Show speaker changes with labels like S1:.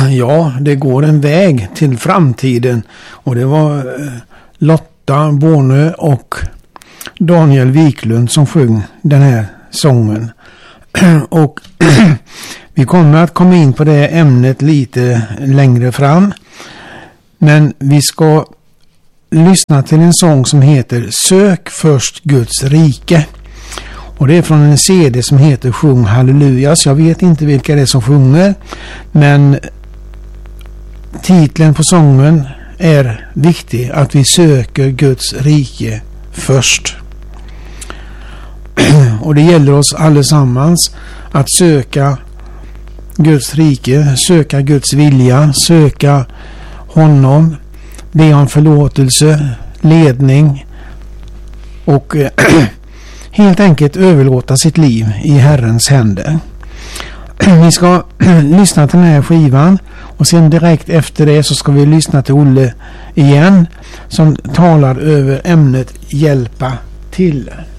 S1: Ja, det går en väg till framtiden, och det var Lotta Bornö och Daniel Wiklund som sjöng den här sången. Och vi kommer att komma in på det ämnet lite längre fram, men vi ska lyssna till en sång som heter Sök först Guds rike. Och det är från en CD som heter Sjung halleluja. Så jag vet inte vilka det är som sjunger, men titeln på sången är viktig, att vi söker Guds rike först. Och det gäller oss allesammans att söka Guds rike, söka Guds vilja, söka honom, be om förlåtelse, ledning och helt enkelt överlåta sitt liv i Herrens händer. Vi ska lyssna till den här skivan, och sen direkt efter det så ska vi lyssna till Olle igen som talar över ämnet hjälpa till.